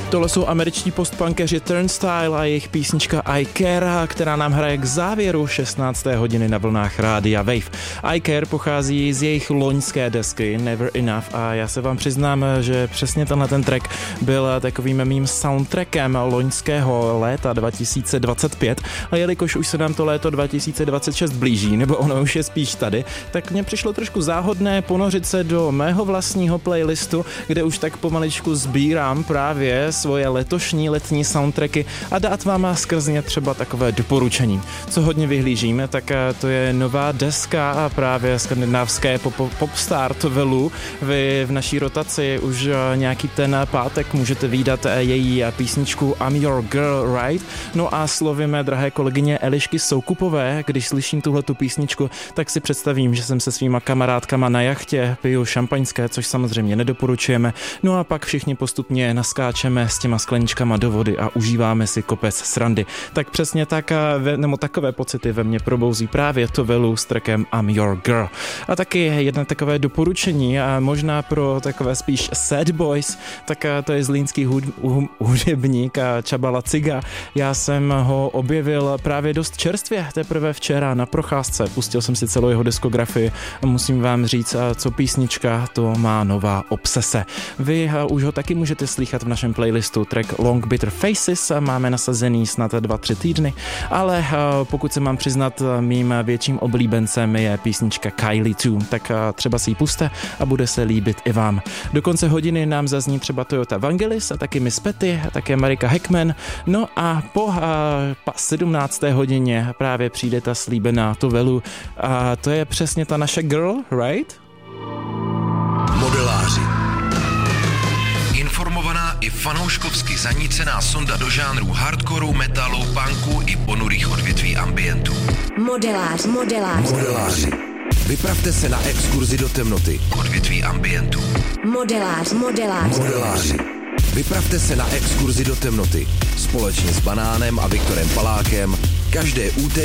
Tohle jsou američtí postpunkeři Turnstile a jejich písnička I Care, která nám hraje k závěru 16. hodiny na vlnách Rádia Wave. I Care pochází z jejich loňské desky Never Enough a já se vám přiznám, že přesně tenhle ten track byl takovým mým soundtrackem loňského léta 2025 a jelikož už se nám to léto 2026 blíží, nebo ono už je spíš tady, tak mně přišlo trošku záhodné ponořit se do mého vlastního playlistu, kde už tak pomaličku sbírám právě svoje letošní letní soundtracky a dát vám skrz ně třeba takové doporučení. Co hodně vyhlížím, tak to je nová deska a právě skandinávské popstar Tvelu. Vy v naší rotaci už nějaký ten pátek můžete vídat její písničku I'm Your Girl, Right? No a slovy mé drahé kolegyně Elišky Soukupové, když slyším tuhletu písničku, tak si představím, že jsem se svýma kamarádkama na jachtě, piju šampaňské, což samozřejmě nedoporučujeme, no a pak všichni postupně naskáčeme s těma skleničkama do vody a užíváme si kopec srandy. Tak přesně tak, nebo takové pocity ve mně probouzí právě Tvelu s trackem I'm Your Girl. A taky jedno takové doporučení, a možná pro takové spíš sad boys, tak to je zlínský hudebník Csaba Laciga. Já jsem ho objevil právě dost čerstvě, teprve včera na procházce. Pustil jsem si celou jeho diskografii a musím vám říct, co písnička, to má nová obsese. Vy už ho taky můžete slychat v našem playlistu track Long Bitter Faces, máme nasazený snad 2-3 týdny, ale pokud se mám přiznat, mým větším oblíbencem je písnička Kylie 2, tak třeba si ji puste a bude se líbit i vám. Do konce hodiny nám zazní třeba Toyota Vangelis a taky Miss Petty, také Marika Heckman, no a po 17. hodině právě přijde ta slíbená Tvelu a to je přesně ta naše girl, right? Modeláři. Informovaná i fanouškovsky zanícená sonda do žánrů hardcoreu, metalu, punku i ponurých odvětví ambientu. Modeláři. Vypravte se na exkurzi do temnoty. Odvětví ambientu. Modeláři. Vypravte se na exkurzi do temnoty. Společně s Banánem a Viktorem Palákem každé úterý